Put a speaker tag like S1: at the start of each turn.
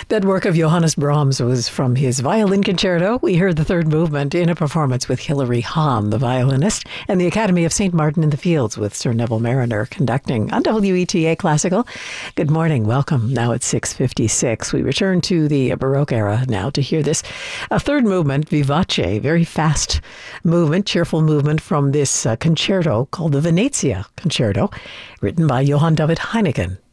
S1: That work of Johannes Brahms was from his violin concerto. We heard the third movement in a performance with Hilary Hahn, the violinist, and the Academy of St. Martin in the Fields with Sir Neville Mariner conducting on WETA Classical. Good morning. Welcome. Now it's 6:56. We return to the Baroque era now to hear this. A third movement, Vivace, very fast movement, cheerful movement from this concerto called the Venezia Concerto, written by Johann David Heineken.